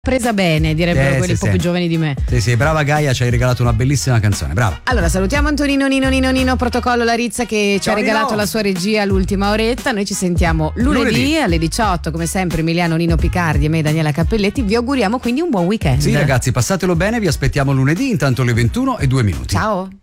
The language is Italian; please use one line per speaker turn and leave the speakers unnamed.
presa bene, direbbero quelli un po' più giovani di me.
Sì, brava Gaia, ci hai regalato una bellissima canzone, brava.
Allora salutiamo Antonino Nino Protocollo Larizza che ci ha regalato la sua regia l'ultima oretta. Noi ci sentiamo lunedì alle 18 come sempre. Emiliano Nino Picardi e me Daniela Cappelletti vi auguriamo quindi un buon weekend.
Sì ragazzi, passatelo bene, vi aspettiamo lunedì, intanto le 21:02.
Ciao.